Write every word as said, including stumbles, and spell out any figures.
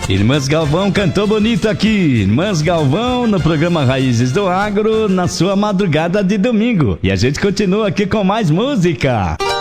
Irmãs Galvão cantou bonito aqui. Irmãs Galvão no programa Raízes do Agro, na sua madrugada de domingo. E a gente continua aqui com mais música.